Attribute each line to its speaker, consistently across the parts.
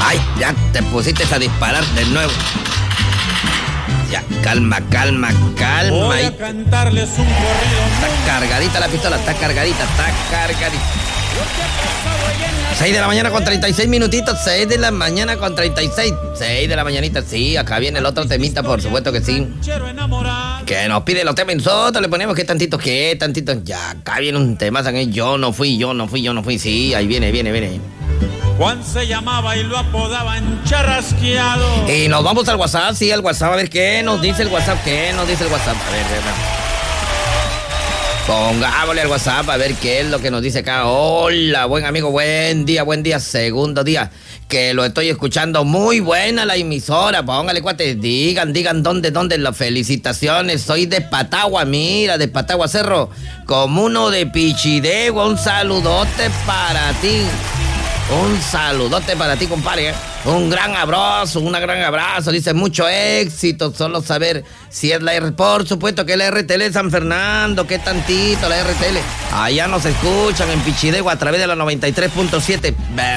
Speaker 1: Ay, ya te pusiste a disparar de nuevo. Ya, calma.
Speaker 2: Voy a cantarles un corrido.
Speaker 1: Está cargadita la pistola, está cargadita. 6 de la mañana con 36 minutitos, 6 de la mañana con 36. 6 de la mañanita, sí, acá viene el otro temita, por supuesto que sí. Que nos pide los temas, nosotros le ponemos qué tantito. Ya, acá viene un tema, yo no fui, sí, ahí viene.
Speaker 2: Juan se llamaba y lo apodaban Charrasqueado.
Speaker 1: Y nos vamos al WhatsApp, sí, al WhatsApp, a ver qué nos dice el WhatsApp, A ver. Pongámosle al WhatsApp a ver qué es lo que nos dice acá. Hola, buen amigo, buen día, segundo día que lo estoy escuchando. Muy buena la emisora, póngale cuate, digan dónde, las felicitaciones. Soy de Patagua, mira, de Patagua Cerro, comuno de Pichidegua, un saludote para ti. Un saludote para ti, compadre. Un gran abrazo, dice mucho éxito, solo saber si es la R, por supuesto que es la RTL de San Fernando, qué tantito la RTL. Allá nos escuchan en Pichidegua a través de la 93.7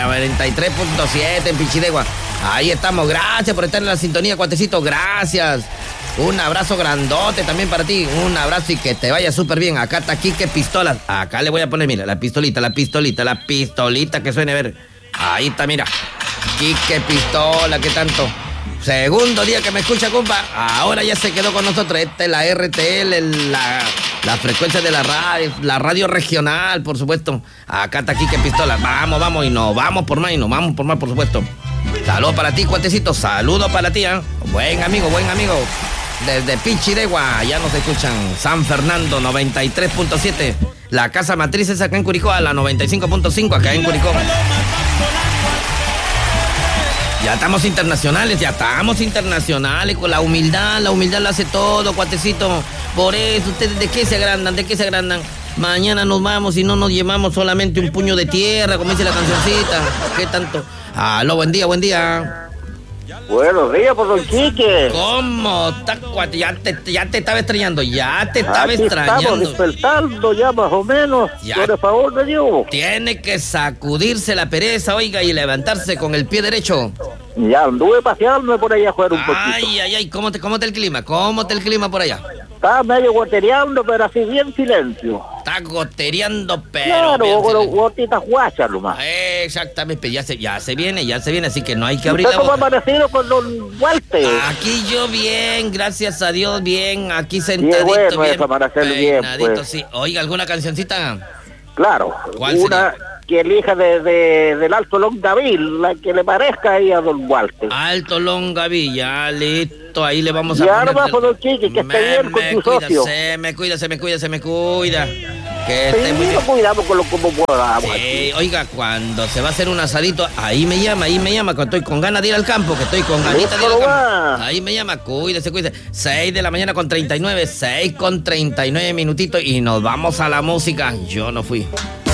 Speaker 1: en Pichidegua. Ahí estamos, gracias por estar en la sintonía, cuatecito, gracias. Un abrazo grandote también para ti, un abrazo y que te vaya súper bien. Acá está Quique Pistolas, acá le voy a poner, mira, la pistolita que suene, a ver. Ahí está, mira, Quique Pistola, ¿qué tanto? Segundo día que me escucha, compa, ahora ya se quedó con nosotros. Esta es la RTL, la frecuencia de la radio regional, por supuesto. Acá está Quique Pistola, vamos, y nos vamos por más, por supuesto. Saludos para ti, cuatecito, saludos para ti, ¿eh? Buen amigo. Desde Pichidegua, ya nos escuchan San Fernando 93.7. La casa matriz es acá en Curicó, a la 95.5 acá en Curicó. Ya estamos internacionales con la humildad la hace todo, cuatecito. Por eso, ¿ustedes de qué se agrandan? Mañana nos vamos y no nos llevamos solamente un puño de tierra, como dice la cancioncita. ¿Qué tanto? Aló, buen día.
Speaker 3: Buenos días, por don Quique.
Speaker 1: ¿Cómo está, cuate? Ya te estaba extrañando,
Speaker 3: Estamos despertando ya más o menos, por el favor de Dios.
Speaker 1: Tiene que sacudirse la pereza, oiga, y levantarse con el pie derecho.
Speaker 3: Ya anduve paseándome por allá afuera un poquito.
Speaker 1: Ay, ¿cómo está el clima? Por allá?
Speaker 3: Está medio gotereando, pero así bien silencio.
Speaker 1: Está gotereando, pero
Speaker 3: claro, con gotitas guachas nomás.
Speaker 1: Exactamente, ya se viene, así que no hay que abrir la
Speaker 3: boca. ¿Cómo ha amanecido con don Walter?
Speaker 1: Aquí yo bien, gracias a Dios, bien, aquí sentadito,
Speaker 3: bueno, bien, peinadito,
Speaker 1: pues. Sí. Oiga, ¿alguna cancioncita?
Speaker 3: Claro,
Speaker 1: ¿cuál
Speaker 3: una sería? Que elija del Alto Longaví, la que le parezca ahí a don Walter.
Speaker 1: Alto Longaví, ya listo, ahí le vamos a
Speaker 3: poner. Ya nomás por don Quique, que esté bien con su socio.
Speaker 1: Se me cuida.
Speaker 3: Que esté muy bien. Cuidamos con lo como pueda.
Speaker 1: Sí, oiga, cuando se va a hacer un asadito, ahí me llama, cuando estoy con ganas de ir al campo, ahí me llama, cuídese. 6 de la mañana con 39 minutitos y nos vamos a la música. Yo no fui.